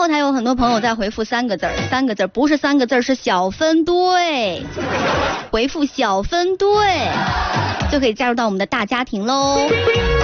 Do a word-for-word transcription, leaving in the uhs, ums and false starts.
后台有很多朋友在回复三个字儿，三个字儿不是三个字儿，是小分队。回复小分队就可以加入到我们的大家庭喽。